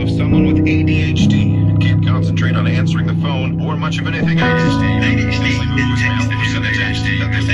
of someone with ADHD. Can't concentrate on answering the phone or much of anything else.